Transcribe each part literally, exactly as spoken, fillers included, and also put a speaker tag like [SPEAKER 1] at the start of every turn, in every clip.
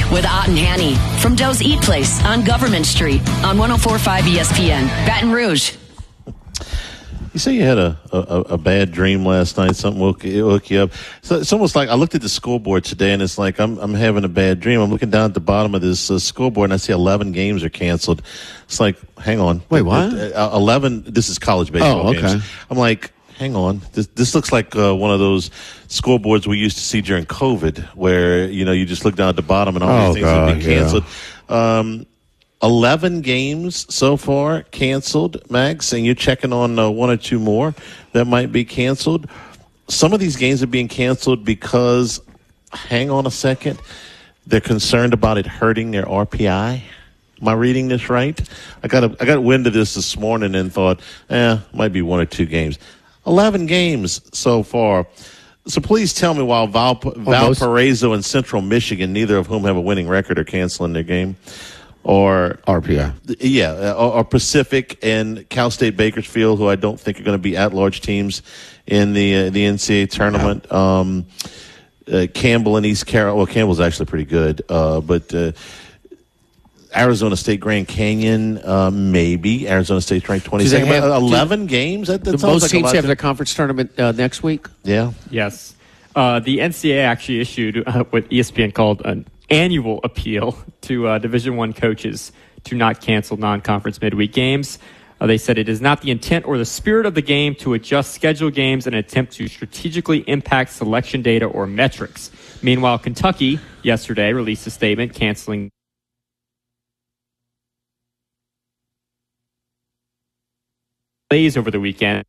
[SPEAKER 1] with Ott and Hanny from Doe's Eat Place on Government Street on one oh four point five E S P N, Baton Rouge.
[SPEAKER 2] You say you had a, a, a bad dream last night. Something woke, it woke you up. So it's almost like I looked at the scoreboard today, and it's like I'm I'm having a bad dream. I'm looking down at the bottom of this uh, scoreboard, and I see eleven games are canceled. It's like, hang on,
[SPEAKER 3] wait, what?
[SPEAKER 2] Uh, eleven. This is college baseball
[SPEAKER 3] oh, okay.
[SPEAKER 2] games. I'm like, hang on. This this looks like uh, one of those scoreboards we used to see during COVID, where you know you just look down at the bottom and all
[SPEAKER 3] oh,
[SPEAKER 2] these things
[SPEAKER 3] God,
[SPEAKER 2] have been canceled.
[SPEAKER 3] Yeah.
[SPEAKER 2] Um, eleven games so far canceled, Max, and you're checking on uh, one or two more that might be canceled. Some of these games are being canceled because, hang on a second, they're concerned about it hurting their R P I. Am I reading this right? I got a, I got wind of this this morning and thought, eh, might be one or two games. eleven games so far. So please tell me, while Val, Valparaiso and Central Michigan, neither of whom have a winning record, are canceling their game. Or
[SPEAKER 3] R P I.
[SPEAKER 2] Yeah, or, or Pacific and Cal State Bakersfield, who I don't think are going to be at-large teams in the uh, the N C double A tournament. No. Um, uh, Campbell and East Carolina. Well, Campbell's actually pretty good, uh, but uh, Arizona State Grand Canyon, uh, maybe. Arizona State's ranked twenty-second. eleven games? That, that
[SPEAKER 3] do
[SPEAKER 2] sounds
[SPEAKER 3] most
[SPEAKER 2] like
[SPEAKER 3] teams
[SPEAKER 2] a lot
[SPEAKER 3] have
[SPEAKER 2] to...
[SPEAKER 3] their conference tournament uh, next week?
[SPEAKER 2] Yeah.
[SPEAKER 4] Yes. Uh, the N C double A actually issued uh, what E S P N called an annual appeal to uh, Division One coaches to not cancel non-conference midweek games. Uh, they said it is not the intent or the spirit of the game to adjust scheduled games in an attempt to strategically impact selection data or metrics. Meanwhile, Kentucky yesterday released a statement canceling plays over the weekend.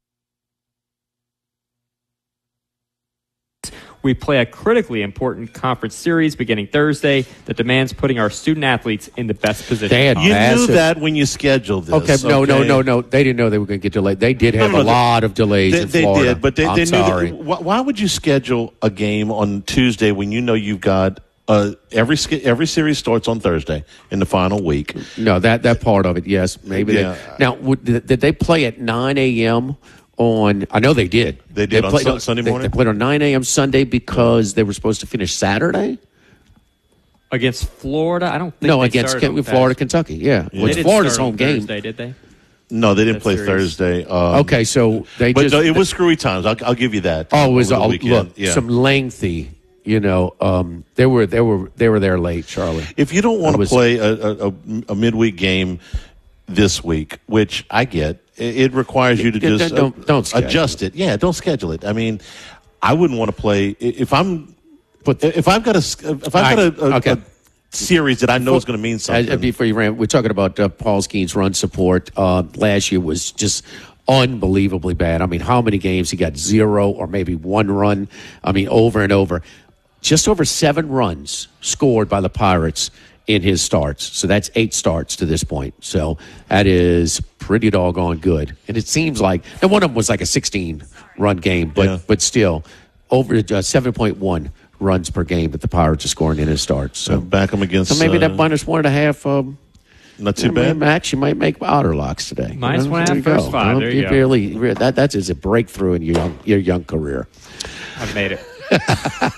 [SPEAKER 4] We play a critically important conference series beginning Thursday that demands putting our student athletes in the best position.
[SPEAKER 3] They had
[SPEAKER 2] you
[SPEAKER 3] massive...
[SPEAKER 2] knew that when you scheduled this.
[SPEAKER 3] Okay, no,
[SPEAKER 2] okay?
[SPEAKER 3] no, no, no. They didn't know they were going to get delayed. They did have
[SPEAKER 2] no, no,
[SPEAKER 3] a lot of delays
[SPEAKER 2] they,
[SPEAKER 3] in
[SPEAKER 2] they
[SPEAKER 3] Florida.
[SPEAKER 2] did, but they,
[SPEAKER 3] I'm
[SPEAKER 2] they knew
[SPEAKER 3] sorry.
[SPEAKER 2] that. Why, why would you schedule a game on Tuesday when you know you've got uh, every every series starts on Thursday in the final week?
[SPEAKER 3] No, that that part of it, yes, maybe.
[SPEAKER 2] Yeah.
[SPEAKER 3] They, now, would, did they play at nine a.m. on? I know they did.
[SPEAKER 2] They did
[SPEAKER 3] they
[SPEAKER 2] on
[SPEAKER 3] played,
[SPEAKER 2] su- Sunday morning.
[SPEAKER 3] They, they played on nine a.m. Sunday because they were supposed to finish Saturday.
[SPEAKER 4] Against Florida? I don't think
[SPEAKER 3] no
[SPEAKER 4] they
[SPEAKER 3] against
[SPEAKER 4] started
[SPEAKER 3] Ke- Florida, Kentucky. Yeah,
[SPEAKER 2] Yeah.
[SPEAKER 3] well, it's
[SPEAKER 4] They didn't
[SPEAKER 3] Florida's
[SPEAKER 4] start on
[SPEAKER 3] home game.
[SPEAKER 4] Thursday, did they?
[SPEAKER 2] No, they didn't
[SPEAKER 4] That
[SPEAKER 2] play
[SPEAKER 4] series.
[SPEAKER 2] Thursday. Um,
[SPEAKER 3] Okay, so they
[SPEAKER 2] but
[SPEAKER 3] just
[SPEAKER 2] no, it was screwy times. I'll, I'll give you that.
[SPEAKER 3] oh, it was
[SPEAKER 2] over the
[SPEAKER 3] all,
[SPEAKER 2] weekend.
[SPEAKER 3] look
[SPEAKER 2] Yeah.
[SPEAKER 3] some lengthy. You know, um, they were they were they were there late, Charlie.
[SPEAKER 2] If you don't want to
[SPEAKER 3] was-
[SPEAKER 2] play a, a, a midweek game this week, which I get, it, it requires you to
[SPEAKER 3] Yeah,
[SPEAKER 2] just
[SPEAKER 3] don't-
[SPEAKER 2] uh,
[SPEAKER 3] don't schedule
[SPEAKER 2] adjust it. Yeah, don't schedule it. I mean, I wouldn't want to play if I'm.
[SPEAKER 3] But
[SPEAKER 2] if I've got a if I've got a, a,
[SPEAKER 3] okay.
[SPEAKER 2] a series that I know is going to mean
[SPEAKER 3] Uh,
[SPEAKER 2] something.
[SPEAKER 3] before you ran, we're talking about uh, Paul Skeen's run support. Uh, last year was just unbelievably bad. I mean, how many games he got? Zero or maybe one run. I mean, over and over. Just over seven runs scored by the Pirates in his starts. So that's eight starts to this point. So that is pretty doggone good. And it seems like, and one of them was like a sixteen-run game, but
[SPEAKER 2] Yeah.
[SPEAKER 3] but still, over uh, seven point one runs per game that the Pirates are scoring in his starts. So,
[SPEAKER 2] So back them against.
[SPEAKER 3] so maybe
[SPEAKER 2] uh,
[SPEAKER 3] that minus one and a half. Um,
[SPEAKER 2] not too
[SPEAKER 3] yeah,
[SPEAKER 2] bad.
[SPEAKER 3] Max, you might make otter locks today.
[SPEAKER 4] Minus
[SPEAKER 3] You know,
[SPEAKER 4] one and a
[SPEAKER 3] there
[SPEAKER 4] half,
[SPEAKER 3] you
[SPEAKER 4] first
[SPEAKER 3] go.
[SPEAKER 4] five.
[SPEAKER 3] You know,
[SPEAKER 4] There you go.
[SPEAKER 3] really, really, that that is a breakthrough in your young, your young career.
[SPEAKER 4] I've made it.